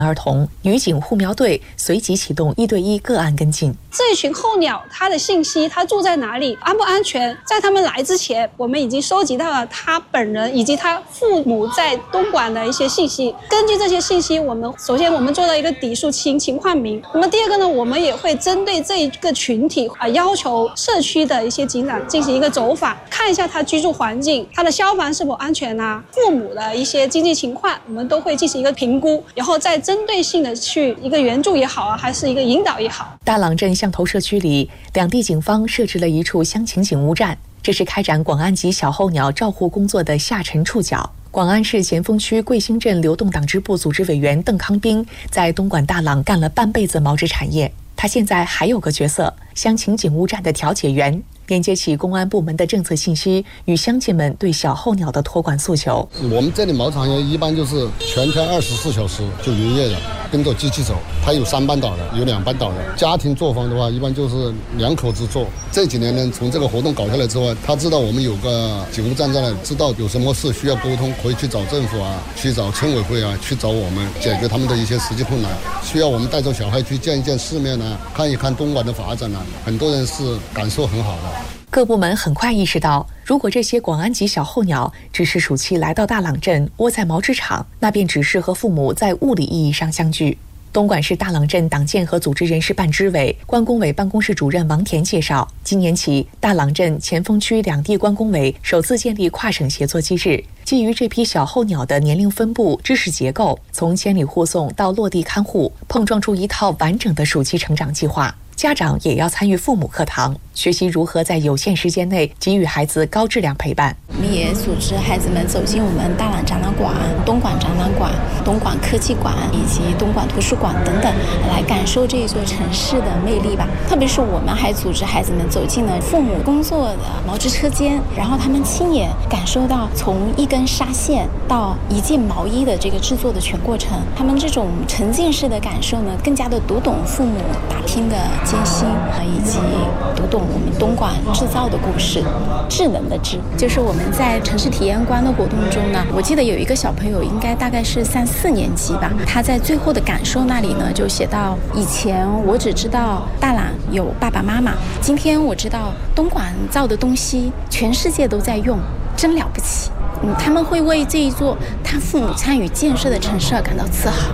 儿童，女警护苗队随即启动1对1个案跟进。 这群候鸟，它的信息，它住在哪里，安不安全，在他们来之前，我们已经收集到了他本人以及他父母在东莞的一些信息。根据这些信息，首先我们做了一个底数情况名。那么第二个呢，我们也会针对这一个群体要求社区的一些警长进行一个走访，看一下他居住环境，他的消防是否安全啊，父母的一些经济情况，我们都会进行一个评估，然后再针对性的去一个援助也好啊，还是一个引导也好。 大朗镇象头社区里，两地警方设置了一处乡情警务站，这是开展广安籍小候鸟照护工作的下沉触角。广安市前锋区桂兴镇流动党支部组织委员邓康兵在东莞大朗干了半辈子毛织产业，他现在还有个角色，乡情警务站的调解员，连接起公安部门的政策信息与乡亲们对小候鸟的托管诉求。 我们这里毛织行业一般就是全天24小时就营业的，跟着机器走，它有3班倒的，有2班倒的。家庭作坊的话，一般就是2口子做。这几年呢，从这个活动搞下来之后，他知道我们有个警务站在那里，知道有什么事需要沟通，可以去找政府啊，去找村委会啊，去找我们解决他们的一些实际困难。需要我们带着小孩去见一见世面啊，看一看东莞的发展啊，很多人是感受很好的。 各部门很快意识到，如果这些广安籍小候鸟只是暑期来到大朗镇窝在毛织厂，那便只是和父母在物理意义上相聚。东莞市大朗镇党建和组织人事办支委关工委办公室主任王田介绍，今年起，大朗镇前锋区两地关工委首次建立跨省协作机制，基于这批小候鸟的年龄分布、知识结构，从千里护送到落地看护，碰撞出一套完整的暑期成长计划。家长也要参与父母课堂，学习如何在有限时间内给予孩子高质量陪伴。 我们也组织孩子们走进我们大朗展览馆、东莞展览馆、东莞科技馆以及东莞图书馆等等，来感受这一座城市的魅力吧。特别是我们还组织孩子们走进了父母工作的毛织车间，然后他们亲眼感受到从一根纱线到一件毛衣的这个制作的全过程。他们这种沉浸式的感受呢，更加的读懂父母打拼的艰辛，以及读懂我们东莞制造的故事。智能的智，就是我们在城市体验馆的活动中呢，我记得有一个小朋友，应该大概是3、4年级吧，他在最后的感受那里呢，就写到：以前我只知道大朗有爸爸妈妈，今天我知道东莞造的东西全世界都在用，真了不起。他们会为这一座他父母参与建设的城市而感到自豪。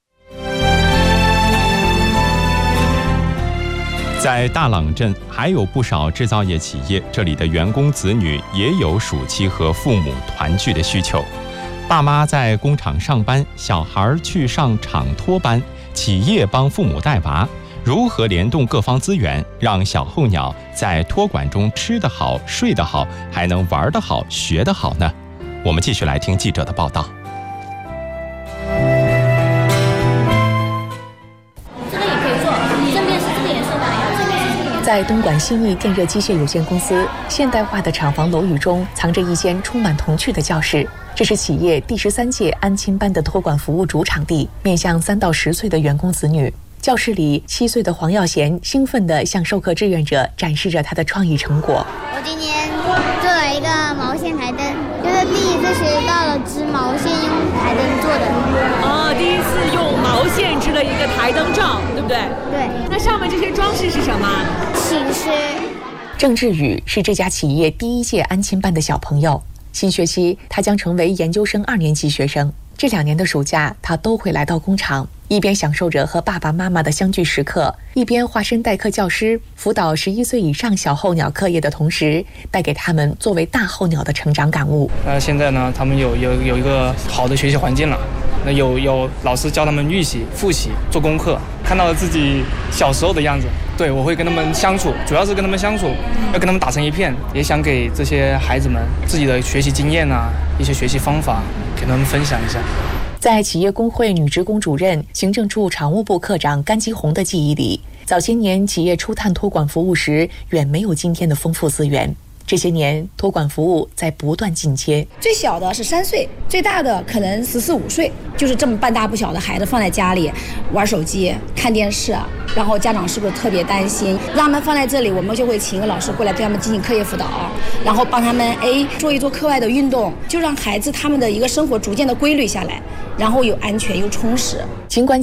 在大朗镇还有不少制造业企业，这里的员工子女也有暑期和父母团聚的需求。爸妈在工厂上班，小孩去上厂托班，企业帮父母带娃，如何联动各方资源，让小候鸟在托管中吃得好、睡得好，还能玩得好、学得好呢？我们继续来听记者的报道。 在东莞新义电热机械有限公司现代化的厂房楼宇中，藏着一间充满童趣的教室。这是企业第13届安亲班的托管服务主场地，面向3到10岁的员工子女。教室里，7岁的黄耀贤兴奋地向授课志愿者展示着他的创意成果。 我今天做了一个毛线台灯，就是第一次学到了织毛线用台灯做的。 第一次用毛线织了一个台灯罩，对不对？ 对。 那上面这些装饰是什么？ 寝室。 郑志宇是这家企业第1届安亲班的小朋友，新学期他将成为研究生2年级学生。这2年的暑假，他都会来到工厂，一边享受着和爸爸妈妈的相聚时刻，一边化身代课教师，辅导11岁以上小候鸟课业的同时，带给他们作为大候鸟的成长感悟。 现在呢，他们有一个好的学习环境了。那有老师教他们预习、复习、做功课，看到了自己小时候的样子。对，我会跟他们相处，主要是跟他们相处，要跟他们打成一片，也想给这些孩子们自己的学习经验啊，一些学习方法给他们分享一下。 在企业工会女职工主任、行政处常务部科长甘基红的记忆里，早些年企业初探托管服务时，远没有今天的丰富资源。这些年，托管服务在不断进阶。 最小的是3岁，最大的可能14、15岁，就是这么半大不小的孩子放在家里玩手机、看电视，然后家长是不是特别担心？让他们放在这里，我们就会请一个老师过来对他们进行课业辅导，然后帮他们做一做课外的运动，就让孩子他们的一个生活逐渐的规律下来，然后又安全又充实。 尽管